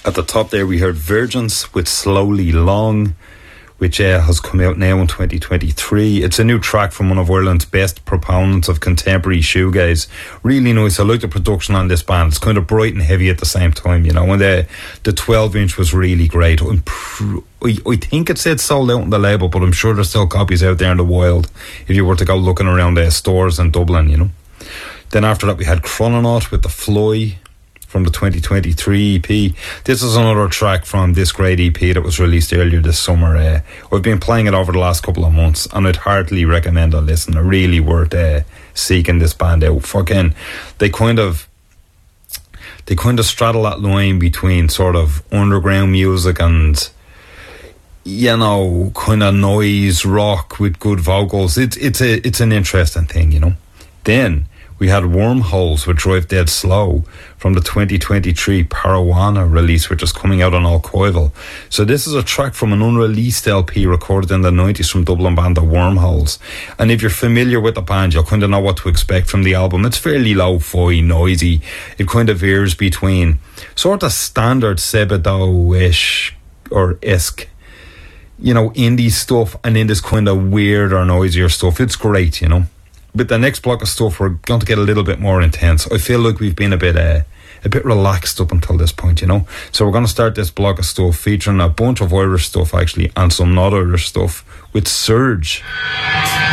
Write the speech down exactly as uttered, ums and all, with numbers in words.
At the top there we heard Virgins with Slowly Long, which uh, has come out now in twenty twenty-three. It's a new track from one of Ireland's best proponents of contemporary shoegaze. Really nice. I like the production on this band. It's kind of bright and heavy at the same time, you know, and the the twelve inch was really great. I'm pr- I, I think it said sold out on the label, but I'm sure there's still copies out there in the wild if you were to go looking around the stores in Dublin, you know. Then after that we had Chrononaut with The Fly from the twenty twenty-three E P. This is another track from this great E P that was released earlier this summer. Uh, I've been playing it over the last couple of months, and I'd heartily recommend a listen. It really worth uh, seeking this band out. Fucking, they kind of they kind of straddle that line between sort of underground music and, you know, kind of noise rock with good vocals. It's it's a it's an interesting thing, you know. Then we had Wormholes with Drive Dead Slow from the twenty twenty-three Parawana release, which is coming out on Alcoival. So this is a track from an unreleased L P recorded in the nineties from Dublin band The Wormholes. And if you're familiar with the band, you'll kind of know what to expect from the album. It's fairly lo-fi, noisy. It kind of veers between sort of standard Sebadoh-ish or esque, you know, indie stuff, and then this kind of weird or noisier stuff. It's great, you know. With the next block of stuff, we're going to get a little bit more intense. I feel like we've been a bit uh, a bit relaxed up until this point, you know. So we're going to start this block of stuff featuring a bunch of Irish stuff, actually, and some not Irish stuff with Surge.